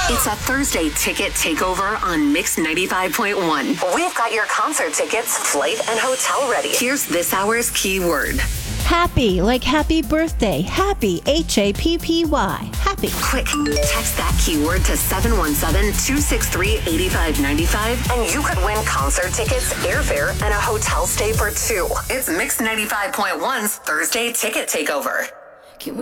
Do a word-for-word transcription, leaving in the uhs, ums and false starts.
It's a Thursday ticket takeover on Mix ninety-five point one. We've got your concert tickets, flight, and hotel ready. Here's this hour's keyword. Happy, like happy birthday. Happy, H A P P Y. Happy. Quick, text that keyword to seven one seven, two six three, eight five nine five and you could win concert tickets, airfare, and a hotel stay for two. It's Mix ninety-five point one's Thursday ticket takeover.